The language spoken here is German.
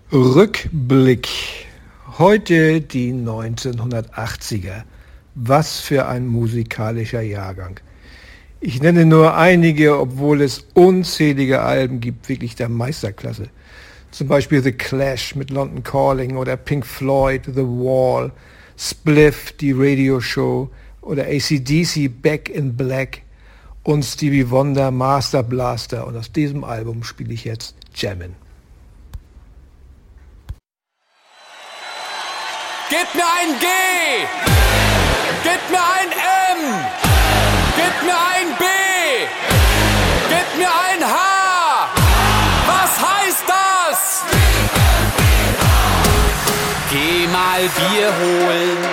Rückblick. Heute die 1980er. Was für ein musikalischer Jahrgang. Ich nenne nur einige, obwohl es unzählige Alben gibt, wirklich der Meisterklasse. Zum Beispiel The Clash mit London Calling oder Pink Floyd, The Wall, Spliff, die Radioshow oder AC/DC, Back in Black und Stevie Wonder, Master Blaster. Und aus diesem Album spiele ich jetzt Jammin'. Gib mir ein G, gib mir ein M, gib mir ein B, gib mir ein H. Was heißt das? Geh mal Bier holen